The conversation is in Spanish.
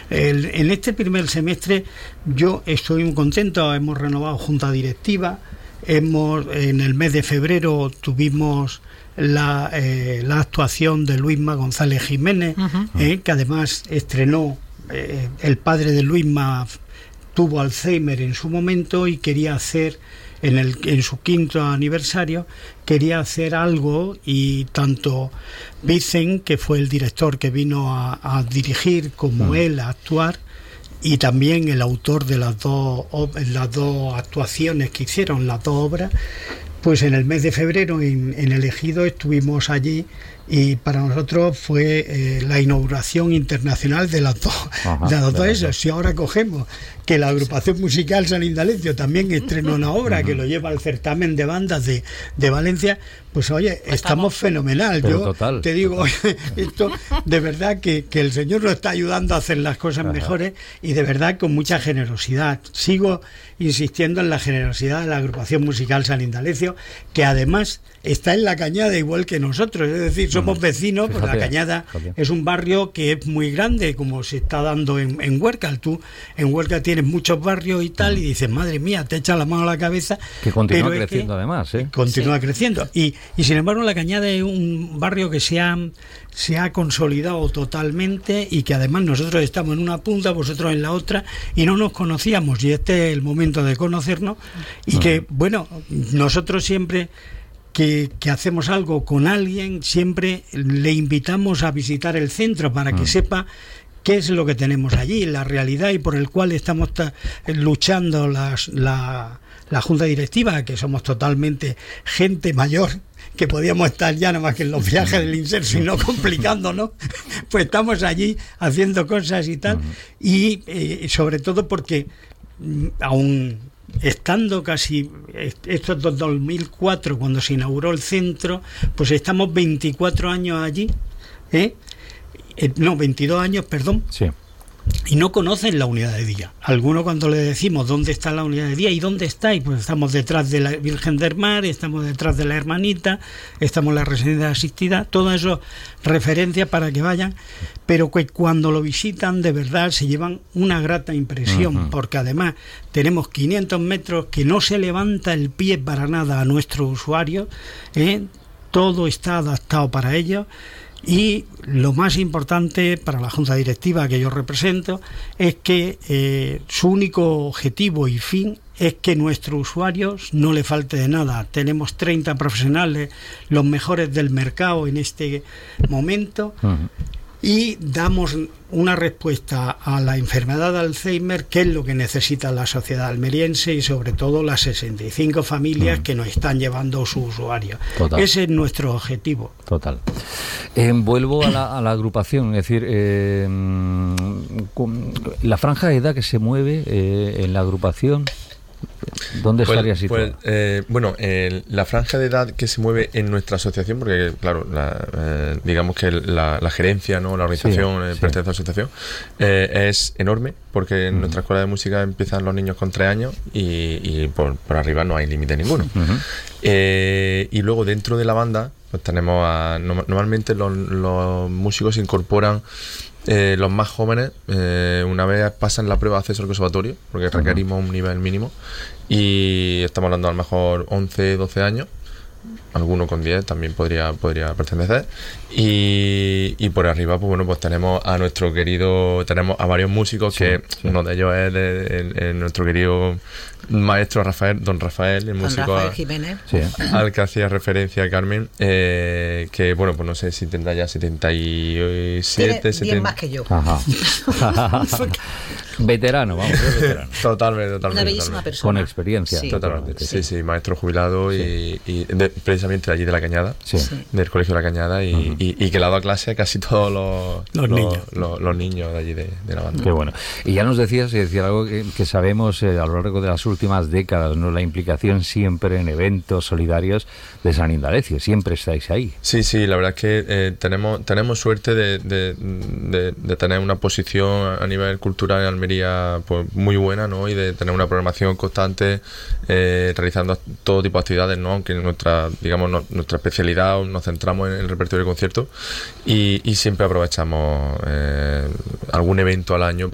En este primer semestre yo estoy muy contento, hemos renovado junta directiva, en el mes de febrero tuvimos la actuación de Luisma González Jiménez, que además estrenó, el padre de Luisma tuvo Alzheimer en su momento y quería hacer, en su 5º aniversario, quería hacer algo, y tanto Vicen, que fue el director que vino a dirigir, como él a actuar, y también el autor de las dos actuaciones que hicieron, las dos obras, pues en el mes de febrero en el Ejido estuvimos allí, y para nosotros fue la inauguración internacional de las dos, esas. Si ahora cogemos que la agrupación musical San Indalecio también estrenó una obra que lo lleva al certamen de bandas de Valencia, pues oye, estamos fenomenal. Yo total, te digo, esto de verdad que el Señor nos está ayudando a hacer las cosas mejores, y de verdad con mucha generosidad. Sigo insistiendo en la generosidad de la agrupación musical San Indalecio, que además está en La Cañada igual que nosotros, es decir, somos vecinos. Pues La Cañada es un barrio que es muy grande, como se está dando en Huércal. Tú en Huércal tienes muchos barrios y tal, y dices, madre mía, te echa la mano a la cabeza. Que continúa creciendo además, continúa creciendo. Y sin embargo La Cañada es un barrio que se ha consolidado totalmente, y que además nosotros estamos en una punta, vosotros en la otra, y no nos conocíamos, y este es el momento de conocernos. Y que, bueno, nosotros siempre que hacemos algo con alguien, siempre le invitamos a visitar el centro para que sepa qué es lo que tenemos allí, la realidad, y por el cual estamos luchando la junta directiva, que somos totalmente gente mayor, que podíamos estar ya nada más que en los viajes del inserso y no complicándonos, pues estamos allí haciendo cosas y tal, y sobre todo porque aún estando casi, esto es 2004 cuando se inauguró el centro, pues estamos 24 años allí, 22 años, perdón. Sí. Y no conocen la unidad de día. Algunos, cuando le decimos dónde está la unidad de día y dónde está, y pues estamos detrás de la Virgen del Mar, estamos detrás de la Hermanita, estamos en la residencia asistida, todo eso referencia para que vayan, pero que cuando lo visitan de verdad se llevan una grata impresión, porque además tenemos 500 metros que no se levanta el pie para nada a nuestros usuarios, todo está adaptado para ellos. Y lo más importante para la junta directiva que yo represento es que su único objetivo y fin es que nuestros usuarios no le falte de nada. Tenemos 30 profesionales, los mejores del mercado en este momento, y damos una respuesta a la enfermedad de Alzheimer, que es lo que necesita la sociedad almeriense, y sobre todo las 65 familias que nos están llevando sus usuarios. Total. Ese es nuestro objetivo. Total. Vuelvo a la agrupación, es decir, la franja de edad que se mueve en la agrupación, ¿dónde estaría situada? La franja de edad que se mueve en nuestra asociación, porque claro, digamos que la gerencia, ¿no?, la organización pertenece a la asociación, es enorme, porque en nuestra escuela de música empiezan los niños con 3 años y por arriba no hay límite ninguno. Y luego dentro de la banda pues tenemos normalmente los músicos se incorporan, los más jóvenes, una vez pasan la prueba de acceso al conservatorio, porque requerimos un nivel mínimo, y estamos hablando a lo mejor 11, 12 años, alguno con 10 también podría pertenecer, y por arriba pues bueno, pues tenemos a tenemos a varios músicos, uno de ellos es nuestro querido maestro don Rafael, el músico Jiménez, al que hacía referencia Carmen, que bueno, pues no sé si tendrá ya 77, 10 más que yo. Veterano, vamos a ver, veterano. Totalmente. Una bellísima persona. Con experiencia. Totalmente. Sí, maestro jubilado y precisamente allí de La Cañada, del Colegio de La Cañada, y que le ha dado clase a casi todos los niños de allí de la banda. Qué bueno. Y ya nos decías algo que sabemos a lo largo de las últimas décadas, ¿no? La implicación siempre en eventos solidarios de San Indalecio, siempre estáis ahí. Sí, la verdad es que tenemos suerte de tener una posición a nivel cultural en Almería pues muy buena, ¿no? Y de tener una programación constante, realizando todo tipo de actividades, ¿no? Aunque nuestra especialidad nos centramos en el repertorio de conciertos, y siempre aprovechamos algún evento al año